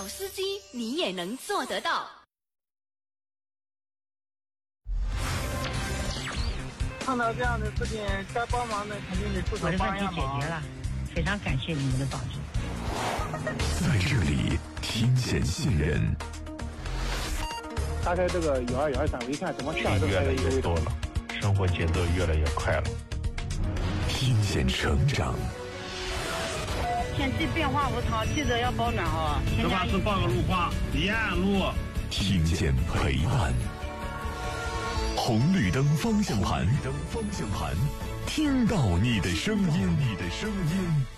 小司机你也能做得到。 碰到这样的事情，该帮忙的肯定得出手帮一下忙。 我的问题解决了，非常感谢你们的帮助。 在这里听见信任。 打开这个12131，我一看怎么下越来越多了，生活节奏越来越快了。 听见成长。 天气变化无常，记得要保暖哦。 这把是报个路况，沿路。 听见陪伴。红绿灯方向盘，听到你的声音，